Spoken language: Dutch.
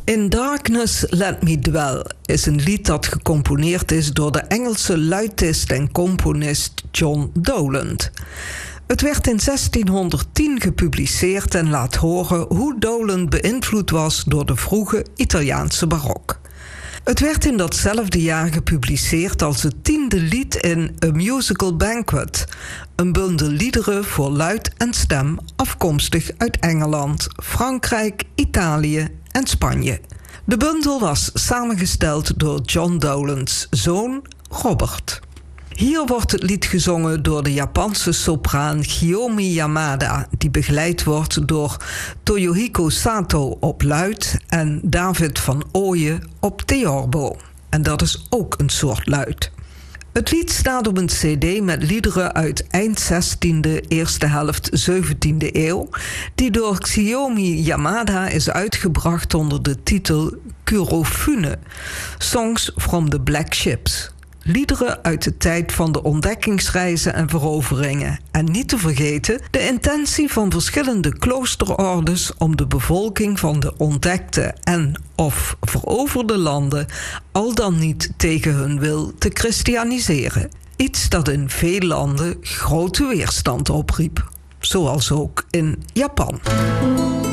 In Darkness Let Me Dwell is een lied dat gecomponeerd is door de Engelse luitist en componist John Dowland. Het werd in 1610 gepubliceerd en laat horen hoe Dowland beïnvloed was door de vroege Italiaanse barok. Het werd in datzelfde jaar gepubliceerd als het 10e lied in A Musical Banquet, een bundel liederen voor luid en stem afkomstig uit Engeland, Frankrijk, Italië en Spanje. De bundel was samengesteld door John Dowlands zoon Robert. Hier wordt het lied gezongen door de Japanse sopraan Kiyomi Yamada, die begeleid wordt door Toyohiko Sato op luid en David van Ooyen op theorbo. En dat is ook een soort luid. Het lied staat op een cd met liederen uit eind 16e, eerste helft 17e eeuw, die door Kiyomi Yamada is uitgebracht onder de titel Kurofune, Songs from the Black Ships. Liederen uit de tijd van de ontdekkingsreizen en veroveringen. En niet te vergeten de intentie van verschillende kloosterordes om de bevolking van de ontdekte en of veroverde landen al dan niet tegen hun wil te christianiseren. Iets dat in veel landen grote weerstand opriep. Zoals ook in Japan.